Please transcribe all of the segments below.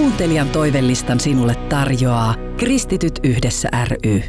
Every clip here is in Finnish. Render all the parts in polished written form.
Kuuntelijan toivelistan sinulle tarjoaa Kristityt yhdessä ry.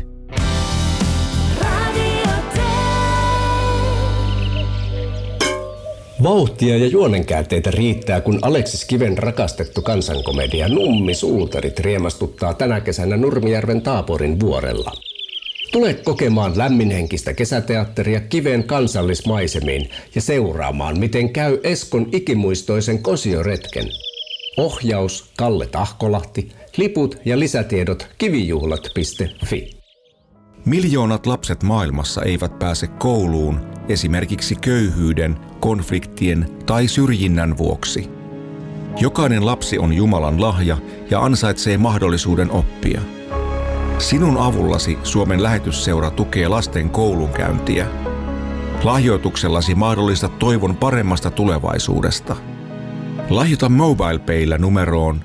Vauhtia ja juonenkäänteitä riittää, kun Aleksis Kiven rakastettu kansankomedia Nummi-suutarit riemastuttaa tänä kesänä Nurmijärven Taaporin vuorella. Tule kokemaan lämminhenkistä kesäteatteria Kiven kansallismaisemiin ja seuraamaan, miten käy Eskon ikimuistoisen kosioretken. Ohjaus Kalle Tahkolahti, liput ja lisätiedot kivijuhlat.fi. Miljoonat lapset maailmassa eivät pääse kouluun esimerkiksi köyhyyden, konfliktien tai syrjinnän vuoksi. Jokainen lapsi on Jumalan lahja ja ansaitsee mahdollisuuden oppia. Sinun avullasi Suomen lähetysseura tukee lasten koulunkäyntiä. Lahjoituksellasi mahdollistat toivon paremmasta tulevaisuudesta. Lahjoita MobilePaylla numeroon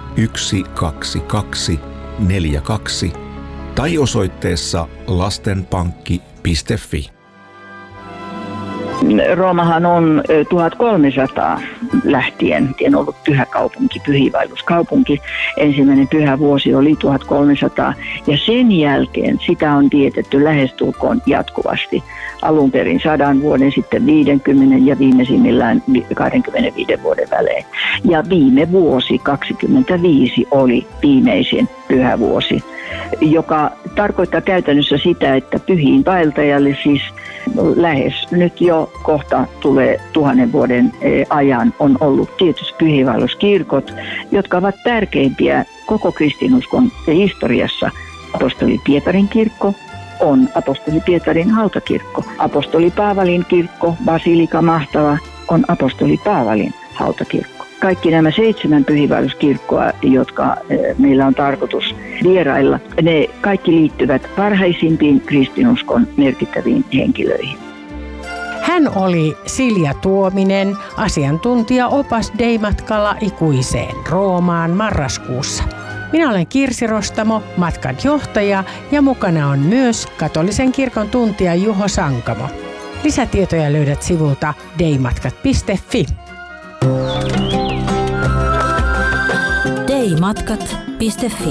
12242 tai osoitteessa lastenpankki.fi. Roomahan on 1300 lähtien ollut pyhä kaupunki, pyhiinvaelluskaupunki. Ensimmäinen pyhä vuosi oli 1300 ja sen jälkeen sitä on vietetty lähestulkoon jatkuvasti. Alun perin 100 vuoden, sitten 50 ja viimeisimmillään 25 vuoden välein. Ja viime vuosi 25 oli viimeisin pyhä vuosi, joka tarkoittaa käytännössä sitä, että pyhiinvaeltajalle siis lähes nyt jo kohta tulee 1000 vuoden ajan on ollut tietysti pyhiinvaelluskirkot, jotka ovat tärkeimpiä koko kristinuskon historiassa. Apostoli Pietarin kirkko on apostoli Pietarin hautakirkko. Apostoli Paavalin kirkko, Basilika Mahtava, on apostoli Paavalin hautakirkko. Kaikki nämä 7 pyhiinvaelluskirkkoa, jotka meillä on tarkoitus vierailla, ne kaikki liittyvät parhaisimpiin kristinuskon merkittäviin henkilöihin. Hän oli Silja Tuominen, asiantuntija-opas Dei-matkalla ikuiseen Roomaan marraskuussa. Minä olen Kirsi Rostamo, matkan johtaja, ja mukana on myös katolisen kirkon tuntija Juho Sankamo. Lisätietoja löydät sivulta deimatkat.fi. deimatkat.fi.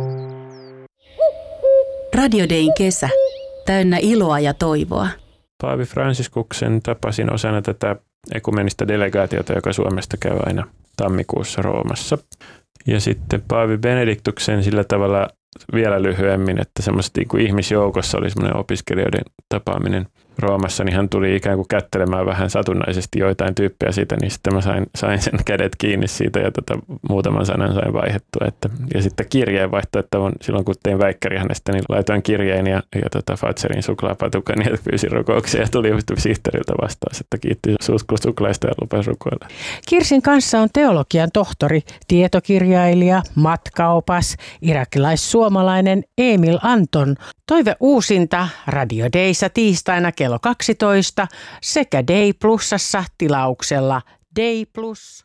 Radio Dein kesä, täynnä iloa ja toivoa. Paavi Fransiskuksen tapasin osana tätä ekumenista delegaatiota, joka Suomesta käy aina tammikuussa Roomassa. Ja sitten Paavi Benediktuksen sillä tavalla vielä lyhyemmin, että semmoista niin kuin ihmisjoukossa oli semmoinen opiskelijoiden tapaaminen Roomassa, niin hän tuli ikään kuin kättelemään vähän satunnaisesti joitain tyyppejä siitä, niin sitten mä sain sen kädet kiinni siitä ja muutaman sanan sain vaihdettua. Ja sitten kirjeenvaihto, että silloin kun tein väikkäri hänestä, niin laitoin kirjeen ja Fatserin suklaapatukan ja pyysin rukouksia ja tuli sihteeriltä vastaus, että kiitti suklaista ja lupasi rukoilla. Kirsin kanssa on teologian tohtori, tietokirjailija, matkaopas, irakilais-suomalainen Emil Anton. Toive uusinta Radio Deissä tiistaina kello 12 sekä Dei Plusassa tilauksella Dei Plus.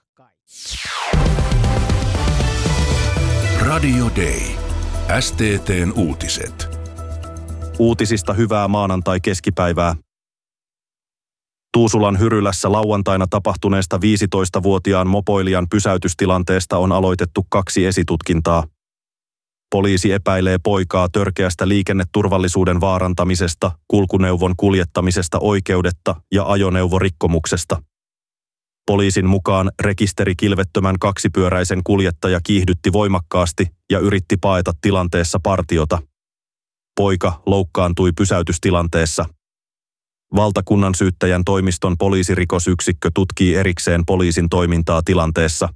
Radio Dei. STT:n uutiset. Uutisista hyvää maanantai-keskipäivää. Tuusulan Hyrylässä lauantaina tapahtuneesta 15-vuotiaan mopoilijan pysäytystilanteesta on aloitettu 2 esitutkintaa. Poliisi epäilee poikaa törkeästä liikenneturvallisuuden vaarantamisesta, kulkuneuvon kuljettamisesta oikeudetta ja ajoneuvorikkomuksesta. Poliisin mukaan rekisterikilvettömän 2-pyöräisen kuljettaja kiihdytti voimakkaasti ja yritti paeta tilanteessa partiota. Poika loukkaantui pysäytystilanteessa. Valtakunnan syyttäjän toimiston poliisirikosyksikkö tutkii erikseen poliisin toimintaa tilanteessa.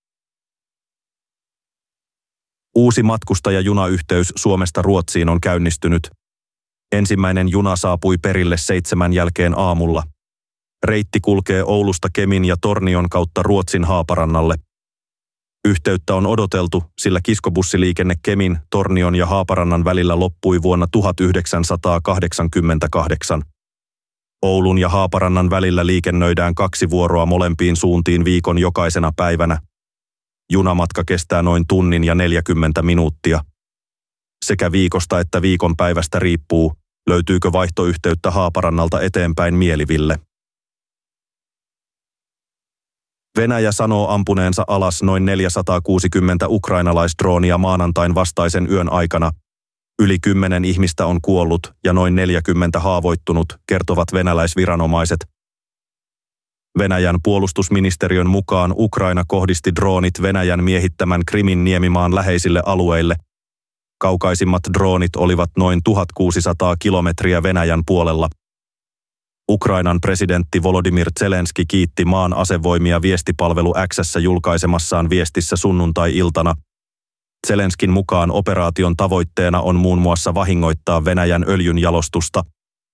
Uusi matkustajajunayhteys Suomesta Ruotsiin on käynnistynyt. Ensimmäinen juna saapui perille 7 jälkeen aamulla. Reitti kulkee Oulusta Kemin ja Tornion kautta Ruotsin Haaparannalle. Yhteyttä on odoteltu, sillä kiskobussiliikenne Kemin, Tornion ja Haaparannan välillä loppui vuonna 1988. Oulun ja Haaparannan välillä liikennöidään 2 vuoroa molempiin suuntiin viikon jokaisena päivänä. Junamatka kestää noin tunnin ja 40 minuuttia. Sekä viikosta että viikonpäivästä riippuu, löytyykö vaihtoyhteyttä Haaparannalta eteenpäin Mieliville. Venäjä sanoo ampuneensa alas noin 460 ukrainalaisdroonia maanantain vastaisen yön aikana. Yli 10 ihmistä on kuollut ja noin 40 haavoittunut, kertovat venäläisviranomaiset. Venäjän puolustusministeriön mukaan Ukraina kohdisti droonit Venäjän miehittämän Krimin niemimaan läheisille alueille. Kaukaisimmat droonit olivat noin 1600 kilometriä Venäjän puolella. Ukrainan presidentti Volodymyr Zelenski kiitti maan asevoimia viestipalvelu X:ssä julkaisemassaan viestissä sunnuntai-iltana. Zelenskin mukaan operaation tavoitteena on muun muassa vahingoittaa Venäjän öljynjalostusta.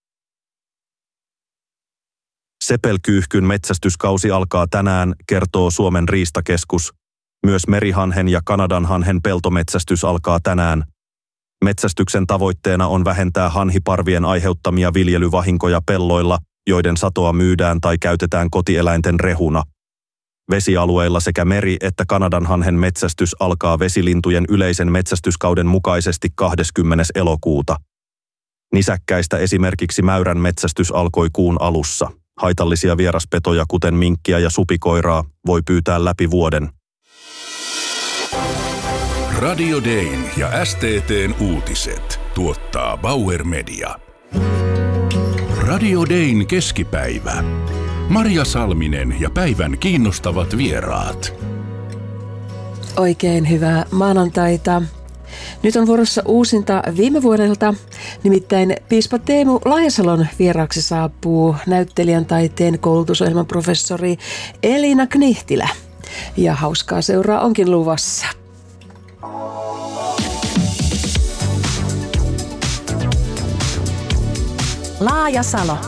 Sepelkyyhkyn metsästyskausi alkaa tänään, kertoo Suomen riistakeskus. Myös merihanhen ja kanadanhanhen peltometsästys alkaa tänään. Metsästyksen tavoitteena on vähentää hanhiparvien aiheuttamia viljelyvahinkoja pelloilla, joiden satoa myydään tai käytetään kotieläinten rehuna. Vesialueilla sekä meri- että kanadanhanhen metsästys alkaa vesilintujen yleisen metsästyskauden mukaisesti 20. elokuuta. Nisäkkäistä esimerkiksi mäyrän metsästys alkoi kuun alussa. Haitallisia vieraspetoja, kuten minkkiä ja supikoiraa, voi pyytää läpi vuoden. Radio Dayn ja STT:n uutiset tuottaa Bauer Media. Radio Dayn keskipäivä. Marja Salminen ja päivän kiinnostavat vieraat. Oikein hyvää maanantaita. Nyt on vuorossa uusinta viime vuodelta, nimittäin piispa Teemu Laajasalon vieraaksi saapuu näyttelijän taiteen koulutusohjelman professori Elina Knihtilä. Ja hauskaa seuraa onkin luvassa. Laajasalo.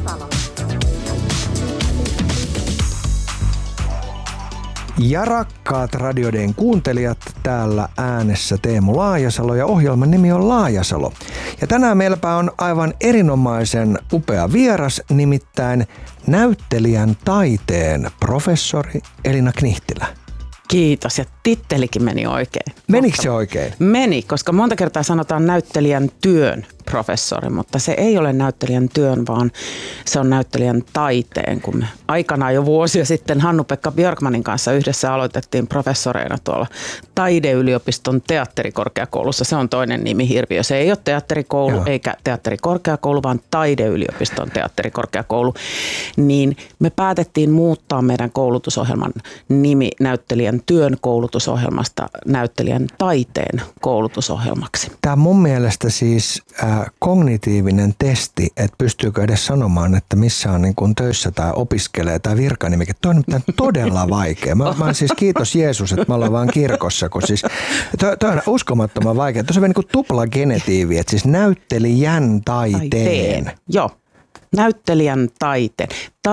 Ja rakkaat Radio Dayn kuuntelijat, täällä äänessä Teemu Laajasalo ja ohjelman nimi on Laajasalo. Ja tänään meilläpä on aivan erinomaisen upea vieras, nimittäin näyttelijän taiteen professori Elina Knihtilä. Kiitos, ja tittelikin meni oikein. Menikö se oikein? Meni, koska monta kertaa sanotaan näyttelijän työn professori, mutta se ei ole näyttelijän työn, vaan se on näyttelijän taiteen. Kun me aikanaan jo vuosia sitten Hannu-Pekka Björkmanin kanssa yhdessä aloitettiin professoreina tuolla Taideyliopiston teatterikorkeakoulussa. Se on toinen nimi hirviö. Se ei ole teatterikoulu eikä teatterikorkeakoulu, vaan Taideyliopiston teatterikorkeakoulu. Niin me päätettiin muuttaa meidän koulutusohjelman nimi näyttelijän työn koulutusohjelmasta näyttelijän taiteen koulutusohjelmaksi. Tämä mun mielestä siis kognitiivinen testi, että pystyykö edes sanomaan, että missä on niin kuin töissä tai opiskelee tai virkanimike. Tuo on todella vaikea. Mä siis kiitos Jeesus, että mä ollaan vaan kirkossa, kun siis toi on uskomattoman vaikea. Tuossa on niin kuin tupla genetiivi, että siis näyttelijän taiteen. Joo. Näyttelijän taiteen.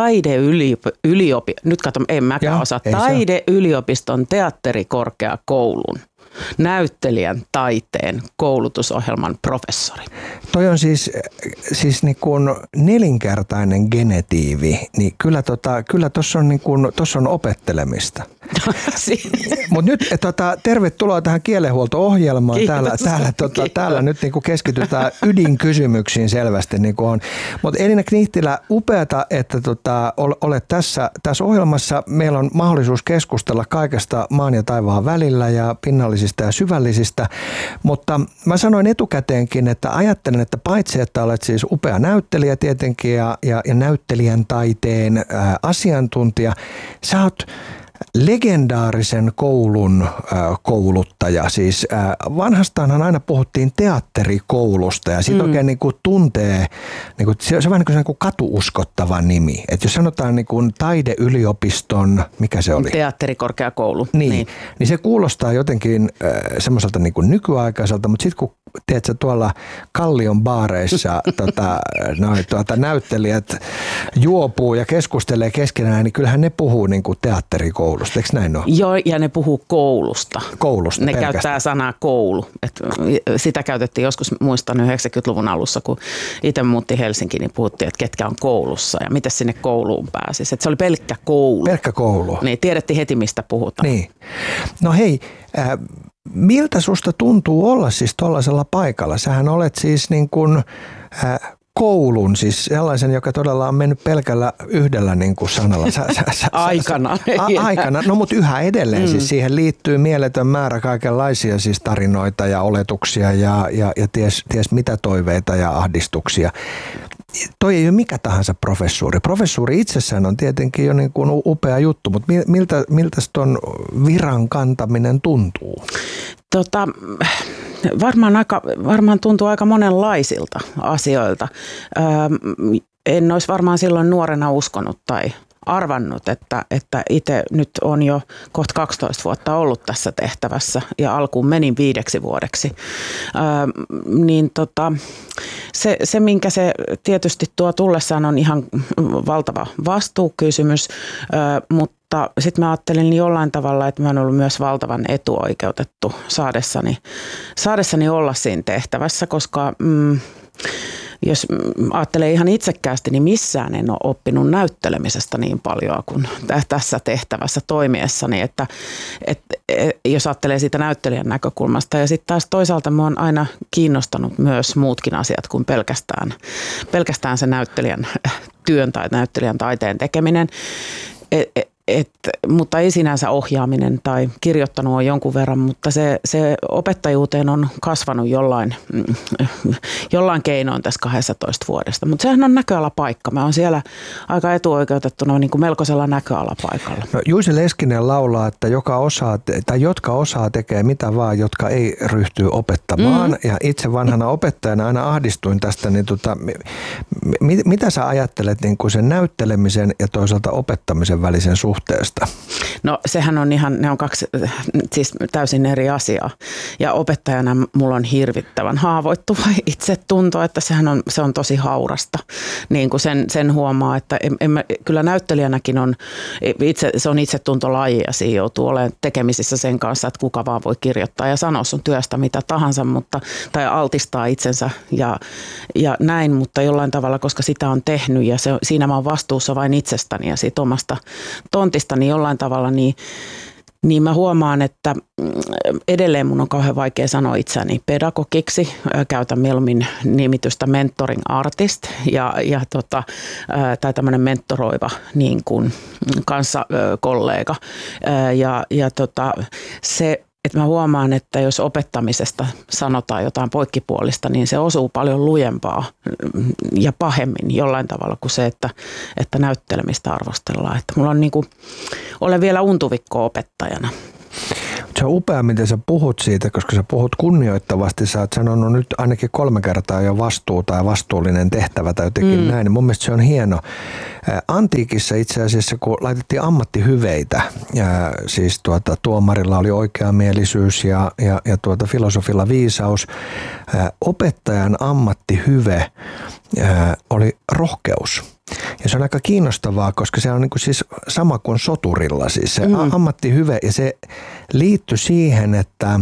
Nyt katson, en mäkään osaa. Taideyliopiston teatterikorkeakoulun näyttelijän taiteen koulutusohjelman professori. Toi on siis niin kuin nelinkertainen genetiivi, niin kyllä tuossa on, niin on opettelemista. Mutta nyt tervetuloa tähän kielenhuolto-ohjelmaan. Täällä nyt niin kuin keskitytään ydinkysymyksiin selvästi. Niin kuin on. Mutta Elina Knihtilä, upeata, että olet tässä ohjelmassa. Meillä on mahdollisuus keskustella kaikesta maan ja taivaan välillä ja pinnallisista ja syvällisistä. Mutta mä sanoin etukäteenkin, että ajattelen, että paitsi että olet siis upea näyttelijä tietenkin ja näyttelijän taiteen asiantuntija, sä oot legendaarisen koulun kouluttaja. Siis vanhastaanhan aina puhuttiin teatterikoulusta ja siitä oikein niin kuin tuntee, niin kuin, se on vähän niin kuin katuuskottava nimi. Että jos sanotaan niin kuin Taideyliopiston, mikä se oli? Teatterikorkeakoulu. Niin se kuulostaa jotenkin semmoiselta niin kuin nykyaikaiselta, mutta sitten kun teet sä tuolla Kallion baareissa näyttelijät juopuu ja keskustelee keskenään, niin kyllähän ne puhuu niin kuin teatterikoulusta, eikö näin ole? Joo, ja ne puhuu koulusta. Koulusta ne pelkästään. Käyttää sanaa koulu. Sitä käytettiin joskus, muistan 90-luvun alussa, kun itse muutti Helsinkiin, niin puhuttiin, että ketkä on koulussa ja miten sinne kouluun pääsisi. Että se oli pelkkä koulu. Pelkkä koulu. Niin, tiedettiin heti, mistä puhutaan. Niin. No hei, miltä susta tuntuu olla siis tuollaisella paikalla? Sähän olet siis niin kuin koulun, siis sellaisen, joka todella on mennyt pelkällä yhdellä niin kuin sanalla. Aikana. Aikana, no mutta yhä edelleen. Siis siihen liittyy mieletön määrä kaikenlaisia siis tarinoita ja oletuksia ja ties mitä toiveita ja ahdistuksia. Toi ei ole mikä tahansa professuuri. Professuuri itsessään on tietenkin jo niin kuin upea juttu, mutta miltä ton viran kantaminen tuntuu? Varmaan tuntuu aika monenlaisilta asioilta. En olisi varmaan silloin nuorena uskonut tai arvannut, että itse nyt on jo kohta 12 vuotta ollut tässä tehtävässä ja alkuun menin 5 vuodeksi. Se, minkä se tietysti tuo tullessaan, on ihan valtava vastuukysymys, mutta sitten mä ajattelin jollain tavalla, että mä oon ollut myös valtavan etuoikeutettu saadessani olla siinä tehtävässä, koska jos ajattelee ihan itsekkäästi, niin missään en ole oppinut näyttelemisestä niin paljon kuin tässä tehtävässä toimiessani, että jos ajattelee siitä näyttelijän näkökulmasta. Ja sitten taas toisaalta minua on aina kiinnostanut myös muutkin asiat kuin pelkästään se näyttelijän työn tai näyttelijän taiteen tekeminen. Mutta ei sinänsä ohjaaminen tai kirjoittanut on jonkun verran, mutta se opettajuuteen on kasvanut jollain keinoin tässä 12 vuodesta. Mutta sehän on näköalapaikka. Mä oon siellä aika etuoikeutettuna niin kuin melkoisella näköalapaikalla. No, Juice Leskinen laulaa, että jotka osaa tekee mitä vaan, jotka ei ryhtyy opettamaan. Ja itse vanhana opettajana aina ahdistuin tästä. Niin mitä sä ajattelet niin kuin sen näyttelemisen ja toisaalta opettamisen välisen suhteesta? No sehän on ne on kaksi siis täysin eri asiaa. Ja opettajana mulla on hirvittävän haavoittuva itsetunto, että se on tosi haurasta. Niin kuin sen huomaa, että kyllä näyttelijänäkin se on itsetuntolaji ja siinä joutuu olemaan tekemisissä sen kanssa, että kuka vaan voi kirjoittaa ja sanoa sun työstä mitä tahansa, tai altistaa itsensä ja näin, mutta jollain tavalla, koska sitä on tehnyt ja siinä mä oon vastuussa vain itsestäni ja siitä omasta tontistani jollain tavalla, niin mä huomaan, että edelleen mun on kauhean vaikea sanoa itseäni pedagogiksi. Käytän mieluummin nimitystä mentoring artist tai tämmöinen mentoroiva niin kuin kanssakollega. Se, että mä huomaan, että jos opettamisesta sanotaan jotain poikkipuolista, niin se osuu paljon lujempaa ja pahemmin jollain tavalla kuin se, että näyttelemistä arvostellaan. Että mulla on olen vielä untuvikko opettajana. Se on upea, miten sä puhut siitä, koska sä puhut kunnioittavasti. Sä oot sanonut nyt ainakin 3 kertaa jo vastuu tai vastuullinen tehtävä tai jotenkin näin. Mun mielestä se on hieno. Antiikissa itse asiassa, kun laitettiin ammattihyveitä, siis tuomarilla oli oikeamielisyys ja filosofilla viisaus, opettajan ammattihyve oli rohkeus. Ja se on aika kiinnostavaa, koska se on siis sama kuin soturilla, siis se ammattihyve, ja se liittyy siihen, että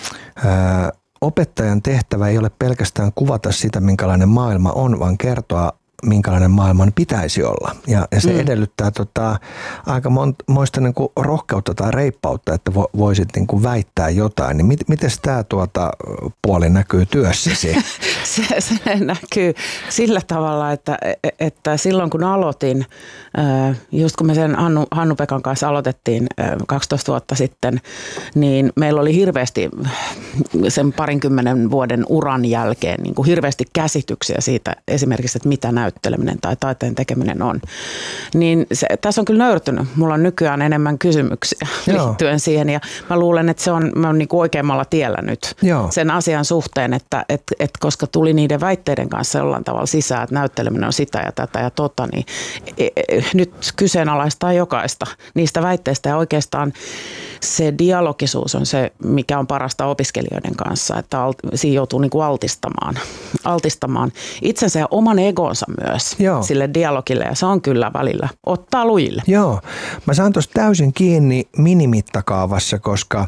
opettajan tehtävä ei ole pelkästään kuvata sitä, minkälainen maailma on, vaan kertoa, minkälainen maailman pitäisi olla. Ja se edellyttää aika moista niin kuin rohkeutta tai reippautta, että voisit niin kuin väittää jotain. Niin miten tämä puoli näkyy työssäsi? Se näkyy sillä tavalla, että silloin kun aloitin, just kun me sen Hannu-Pekan kanssa aloitettiin 12 vuotta sitten, niin meillä oli hirveästi sen 20 vuoden uran jälkeen niin kuin hirveästi käsityksiä siitä esimerkiksi, että mitä näytteleminen tai taiteen tekeminen on. Niin tässä on kyllä nöyrtynyt. Mulla on nykyään enemmän kysymyksiä liittyen siihen ja mä luulen, että mä oon niin kuin oikeammalla tiellä nyt sen asian suhteen, että koska tuli niiden väitteiden kanssa jollain tavalla sisään, että näytteleminen on sitä ja tätä ja niin nyt kyseenalaistaa jokaista niistä väitteistä ja oikeastaan se dialogisuus on se, mikä on parasta opiskelijoiden kanssa, että siinä joutuu niin kuin altistamaan itsensä ja oman egonsa myös sille dialogille ja se on kyllä välillä ottaa lujille. Joo, mä saan tuossa täysin kiinni minimittakaavassa, koska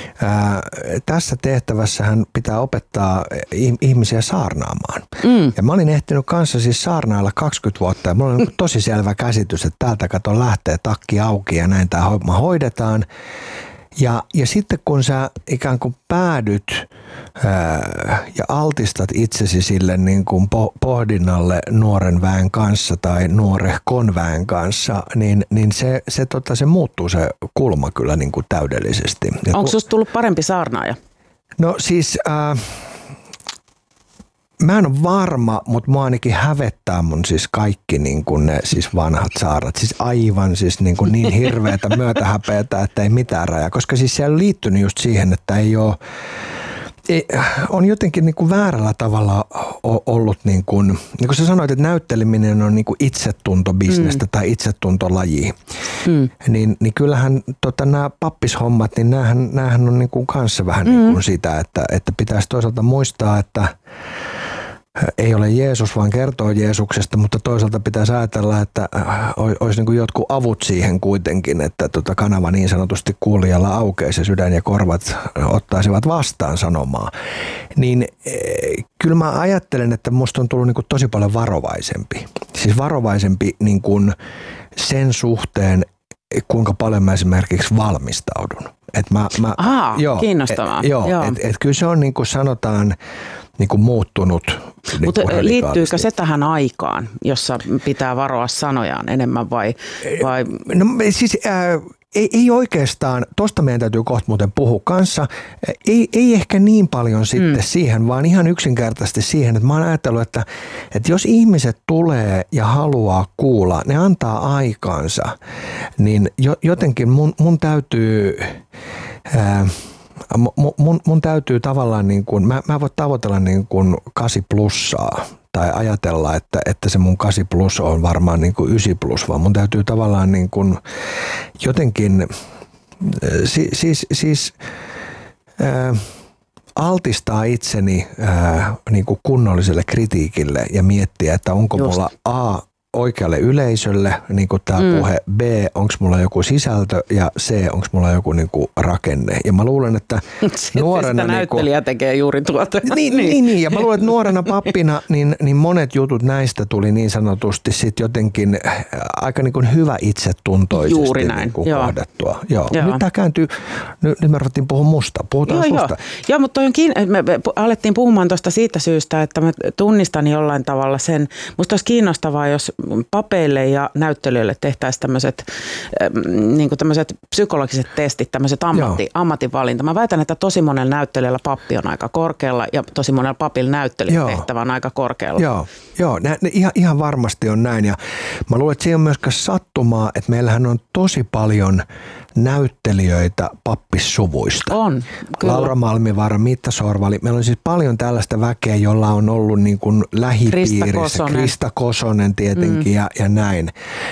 tässä tehtävässähän pitää opettaa ihmisiä saarnaamaan. Ja mä olin ehtinyt kanssa siis saarnailla 20 vuotta ja mulla on tosi selvä käsitys, että täältä lähtee takki auki ja näin tämä homma hoidetaan. Ja sitten kun sä ikään kuin päädyt ja altistat itsesi sille niin kuin pohdinnalle nuoren väen kanssa tai nuorehkon väen kanssa, niin se muuttuu se kulma kyllä niin kuin täydellisesti. Onko susta tullut parempi saarnaaja? No siis mä en ole varma, mutta mua ainakin hävettää mun siis kaikki niin kuin ne siis vanhat saarat. Siis aivan siis niin hirveätä myötähäpeätä, että ei mitään rajaa. Koska siis se on liittynyt just siihen, että on jotenkin niin kuin väärällä tavalla ollut niin kuin sä sanoit, että näytteleminen on niin kuin itsetuntobisnestä tai itsetuntolaji. Niin kyllähän nämä pappishommat, niin näähän on niin kuin kanssa vähän niin kuin sitä, että pitäisi toisaalta muistaa, että ei ole Jeesus, vaan kertoo Jeesuksesta, mutta toisaalta pitäisi ajatella, että olisi niin kuin jotkut avut siihen kuitenkin, että kanava niin sanotusti kuulijalla aukeisi ja sydän ja korvat ottaisivat vastaan sanomaa. Niin kyllä mä ajattelen, että musta on tullut niin kuin tosi paljon varovaisempi. Siis varovaisempi niin kuin sen suhteen, kuinka paljon mä esimerkiksi valmistaudun. Kiinnostavaa. Kyllä se on niin kuin sanotaan niin kuin muuttunut. Mutta liittyykö se tähän aikaan, jossa pitää varoa sanojaan enemmän vai? No siis ei oikeastaan, tosta meidän täytyy kohta muuten puhua kanssa, ei ehkä niin paljon sitten siihen, vaan ihan yksinkertaisesti siihen, että mä oon ajatellut, että jos ihmiset tulee ja haluaa kuulla, ne antaa aikaansa, niin jotenkin mun täytyy mun täytyy tavallaan niin kuin, mä voin tavoitella niin kuin 8+ tai ajatella, että se mun 8+ on varmaan niin kuin 9+, vaan mun täytyy tavallaan niin kuin jotenkin altistaa itseni niin kuin kunnolliselle kritiikille ja miettiä, että onko mulla oikealle yleisölle, niin kuin tämä puhe, B, onko mulla joku sisältö ja C, onko mulla joku niin kuin rakenne. Ja mä luulen, että nuorena... Sitä näyttelijä tekee juuri tuota. Niin, ja mä luulen, että nuorena pappina niin monet jutut näistä tuli niin sanotusti sit jotenkin aika niin kuin hyvä itsetuntoisesti juuri näin. Niin kuin kohdattua. Joo. Nyt tämä kääntyy, nyt me ruvettiin puhua musta. Puhutaan susta. Joo, mutta me alettiin puhumaan tuosta siitä syystä, että mä tunnistan jollain tavalla sen. Musta olisi kiinnostavaa, jos papeille ja näyttelijöille tehtäisiin tämmöiset psykologiset testit, tämmöiset ammatinvalinta. Mä väitän, että tosi monella näyttelijällä pappi on aika korkealla ja tosi monella papilla näyttelijän tehtävä on aika korkealla. Joo, ihan varmasti on näin. Ja mä luulen, että siinä on myöskään sattumaa, että meillähän on tosi paljon näyttelijöitä pappissuvuista. On, kyllä. Laura Malmivaara, Mitta Sorvali. Meillä on siis paljon tällaista väkeä, jolla on ollut niin kuin lähipiirissä. Krista Kosonen tietenkin ja näin.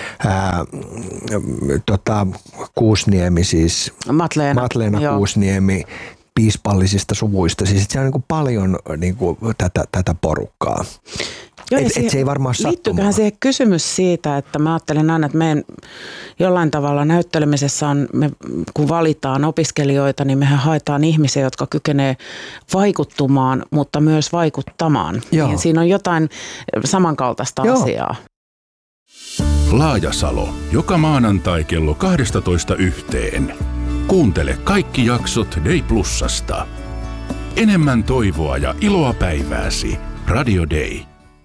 Kuusniemi siis. Matleena Kuusniemi piispallisista suvuista. Siis siellä on niin kuin paljon niin kuin tätä porukkaa. Joo, se ei varmaan sattumaa. Liittyyköhän siihen kysymys siitä, että mä ajattelen aina, että meidän jollain tavalla näyttelemisessä on, kun valitaan opiskelijoita, niin mehän haetaan ihmisiä, jotka kykenee vaikuttumaan, mutta myös vaikuttamaan. Niin siinä on jotain samankaltaista asiaa. Laajasalo, joka maanantai kello 12:00. Kuuntele kaikki jaksot Day Plusasta. Enemmän toivoa ja iloa päivääsi. Radio Day.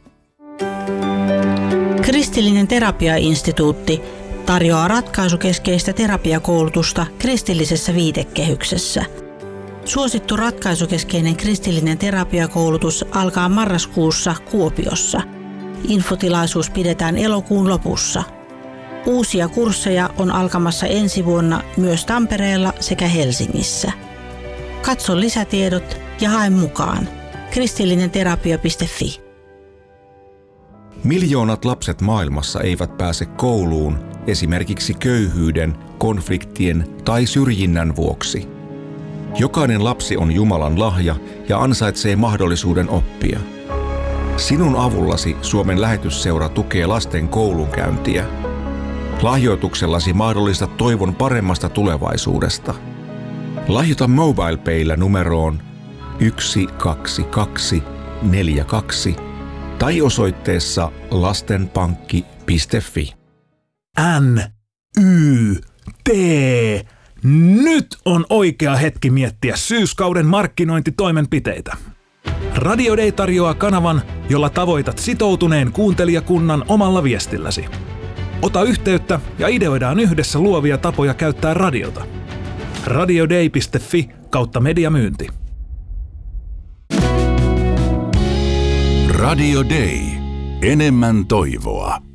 Kristillinen terapiainstituutti tarjoaa ratkaisukeskeistä terapiakoulutusta kristillisessä viitekehyksessä. Suosittu ratkaisukeskeinen kristillinen terapiakoulutus alkaa marraskuussa Kuopiossa. Infotilaisuus pidetään elokuun lopussa. Uusia kursseja on alkamassa ensi vuonna myös Tampereella sekä Helsingissä. Katso lisätiedot ja hae mukaan. kristillinenterapia.fi. Miljoonat lapset maailmassa eivät pääse kouluun esimerkiksi köyhyyden, konfliktien tai syrjinnän vuoksi. Jokainen lapsi on Jumalan lahja ja ansaitsee mahdollisuuden oppia. Sinun avullasi Suomen lähetysseura tukee lasten koulunkäyntiä. Lahjoituksellasi mahdollistat toivon paremmasta tulevaisuudesta. Lahjoita MobilePaylla numeroon 12242 tai osoitteessa lastenpankki.fi. NYT Nyt on oikea hetki miettiä syyskauden markkinointitoimenpiteitä. Radio Day tarjoaa kanavan, jolla tavoitat sitoutuneen kuuntelijakunnan omalla viestilläsi. Ota yhteyttä ja ideoidaan yhdessä luovia tapoja käyttää radiota. radioday.fi/mediamyynti. Radio Day. Enemmän toivoa.